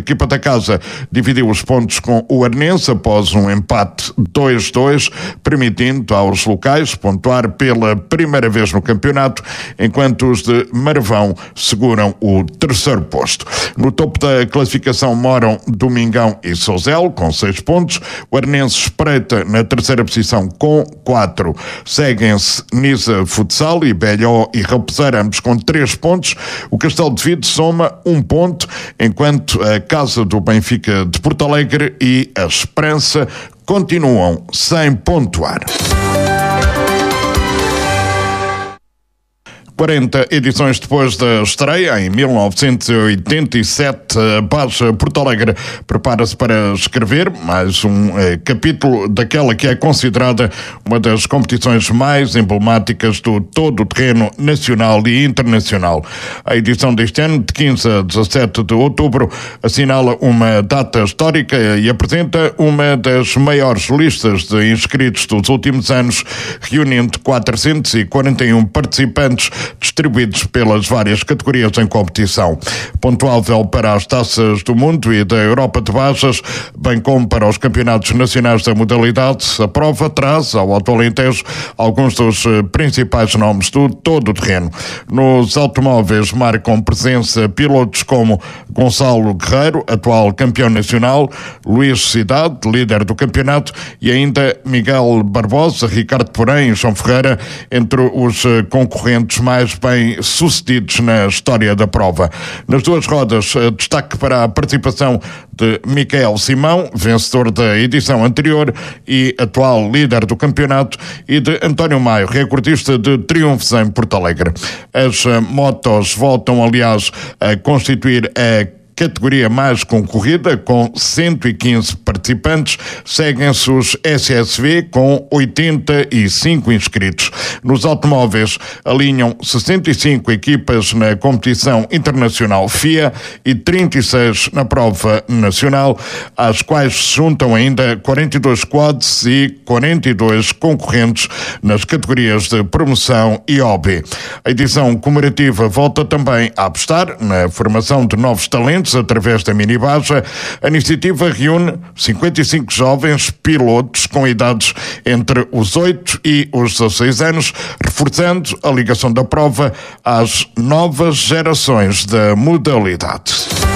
equipa da casa dividiu os pontos com o Arnense após um empate 2-2, permitindo aos locais pontuar pela primeira vez no campeonato, enquanto os de Marvão seguram o terceiro posto. No topo da classificação moram Domingão e Sozel, com 6 pontos. O Arnense espreita na terceira posição com 4. Seguem-se Nisa Futsal e Belhó e Raposeira, ambos com 3 pontos. O Castelo de Vide soma 1 ponto, enquanto a Casa do Benfica de Porto Alegre e a Esperança continuam sem pontuar. 40 edições depois da estreia, em 1987, a Paz Porto Alegre prepara-se para escrever mais um capítulo daquela que é considerada uma das competições mais emblemáticas do todo-terreno nacional e internacional. A edição deste ano, de 15 a 17 de outubro, assinala uma data histórica e apresenta uma das maiores listas de inscritos dos últimos anos, reunindo 441 participantes distribuídos pelas várias categorias em competição. Pontuável para as taças do mundo e da Europa de Bajas, bem como para os campeonatos nacionais da modalidade, a prova traz ao Alto Alentejo alguns dos principais nomes do todo-terreno. Nos automóveis marcam presença pilotos como Gonçalo Guerreiro, atual campeão nacional, Luís Cidade, líder do campeonato, e ainda Miguel Barbosa, Ricardo Porém e João Ferreira, entre os concorrentes mais bem sucedidos na história da prova. Nas duas rodas, destaque para a participação de Micael Simão, vencedor da edição anterior e atual líder do campeonato, e de António Maio, recordista de triunfos em Porto Alegre. As motos voltam, aliás, a constituir a categoria mais concorrida, com 115 participantes. Seguem-se os SSV, com 85 inscritos. Nos automóveis, alinham 65 equipas na competição internacional FIA e 36 na prova nacional, às quais se juntam ainda 42 quads e 42 concorrentes nas categorias de promoção e hobby. A edição comemorativa volta também a apostar na formação de novos talentos através da Minibaja. A iniciativa reúne 55 jovens pilotos com idades entre os 8 e os 16 anos, reforçando a ligação da prova às novas gerações da modalidade.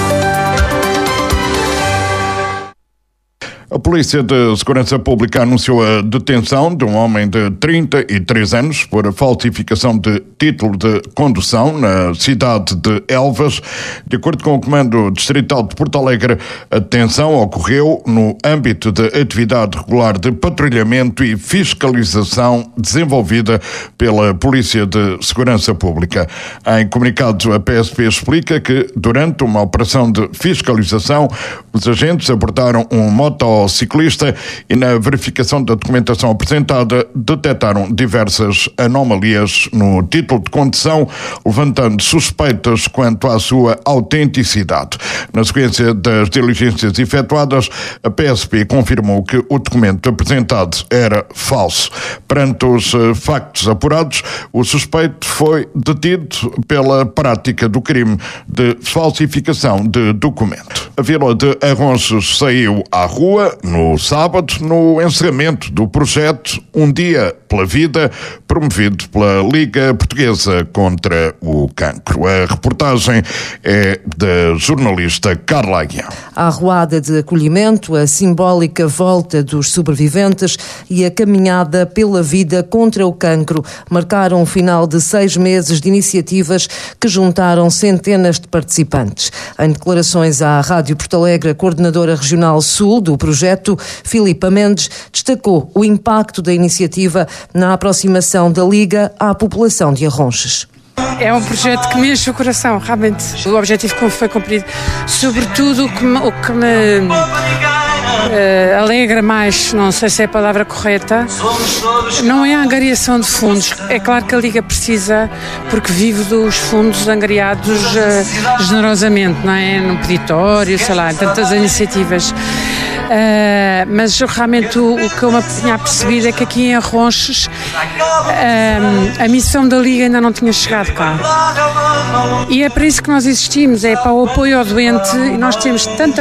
A Polícia de Segurança Pública anunciou a detenção de um homem de 33 anos por falsificação de título de condução na cidade de Elvas. De acordo com o Comando Distrital de Porto Alegre, a detenção ocorreu no âmbito da atividade regular de patrulhamento e fiscalização desenvolvida pela Polícia de Segurança Pública. Em comunicado, a PSP explica que, durante uma operação de fiscalização, os agentes abordaram um motociclista e, na verificação da documentação apresentada, detectaram diversas anomalias no título de condução, levantando suspeitas quanto à sua autenticidade. Na sequência das diligências efetuadas, a PSP confirmou que o documento apresentado era falso. Perante os factos apurados, o suspeito foi detido pela prática do crime de falsificação de documento. A Vila de Arronches saiu à rua no sábado, no encerramento do projeto Um Dia pela Vida, promovido pela Liga Portuguesa contra o Cancro. A reportagem é da jornalista Carla Aguiar. A arruada de acolhimento, a simbólica volta dos sobreviventes e a caminhada pela vida contra o cancro marcaram o final de 6 meses de iniciativas que juntaram centenas de participantes. Em declarações à Rádio Porto Alegre, a coordenadora regional sul do projeto, Filipa Mendes, destacou o impacto da iniciativa na aproximação da Liga à população de Arronches. É um projeto que me enche o coração, realmente. O objetivo que foi cumprido, sobretudo o que me alegra mais, não sei se é a palavra correta, não é a angariação de fundos. É claro que a Liga precisa, porque vive dos fundos angariados generosamente, não é? No peditório, sei lá, tantas iniciativas. Mas realmente o que eu me tinha percebido é que aqui em Arronches a missão da Liga ainda não tinha chegado cá. E é para isso que nós existimos, é para o apoio ao doente, e nós temos tanta